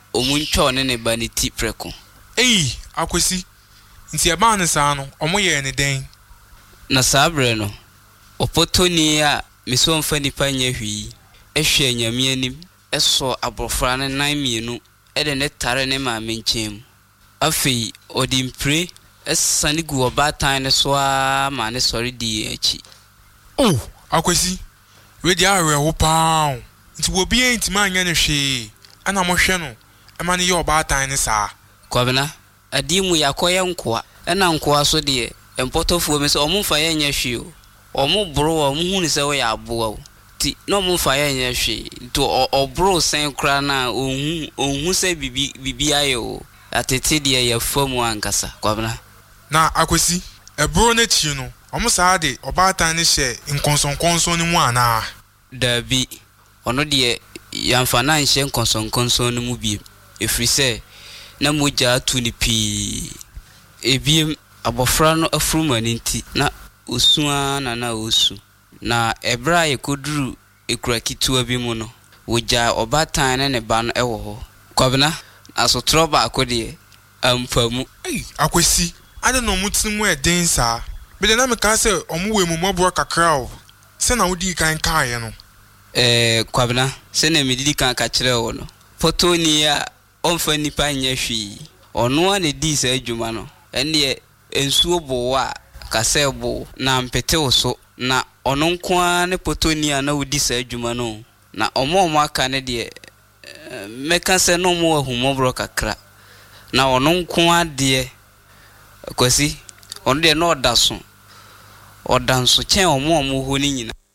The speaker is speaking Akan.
omuncho ne baniti preko akwesi nti eba ne saa no omo ye ne den na sabre no opotoni a meso mfa nipa nya hwi ehwe nyame anim eso abrofra ne nan mienu ede ne tare ne ma menkyem afei odimpre esane gu obatan ne so a ma ne sori di achi akwesi we di awe ho paa nti wo bi entima anya ne hwe ana mo hwe no ema ne ye obatan ne saa kwabena adimu yakoye nkoa ena nkoa so de empotofo me so omumfa ye nya hwe o omu bro omu hu ne se we ya aboa o ti no omumfa ye nya hwe to obro sen kra na onhu se bibi ayo atete de ye famu ankasa kwabena na akwesi ebro na chi no omu saa de obatan ne hye nkonsonkonson ni mu ana dabi ono de yamfa na nhye nkonsonkonson ni mu bi efrise na moja atu ni pi ebiem abofra no afruma ninti na osua na osu na ebra yekoduru ekura kitua bi mu no woja obatan ne ba no ewo ho kwabena asotro ba akode ampamu akwesi ade no mutimu eden saa bede na meka se omuwe mu mobro kakra o se na wodi kan kae no kwabena se na medidi kan ka kire wo no potoni a onfa nipa nya hwi ono a ne di sa adwuma no ene ensuo bo wa kasebo na mpete so na ono nko a ne potoni a na wodi sa adwuma no na omo aka ne de meka se no mo ahumobro kakra na ono nko a de kwasi ono de no odanso chen omo ho ni nyina